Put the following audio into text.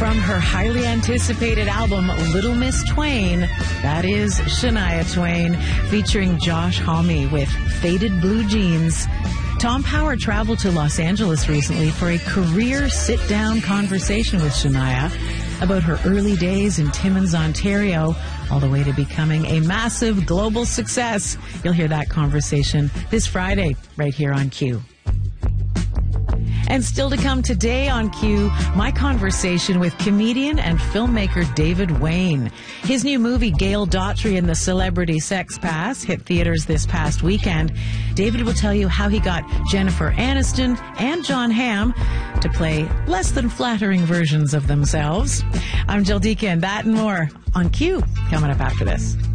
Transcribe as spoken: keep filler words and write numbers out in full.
From her highly anticipated album, Little Miss Twain, that is Shania Twain, featuring Josh Homme with Faded Blue Jeans. Tom Power traveled to Los Angeles recently for a career sit-down conversation with Shania about her early days in Timmins, Ontario, all the way to becoming a massive global success. You'll hear that conversation this Friday right here on Q. And still to come today on Q, my conversation with comedian and filmmaker David Wain. His new movie, Gail Daughtry and the Celebrity Sex Pass, hit theaters this past weekend. David will tell you how he got Jennifer Aniston and Jon Hamm to play less than flattering versions of themselves. I'm Jill Deacon, that and more on Q, coming up after this.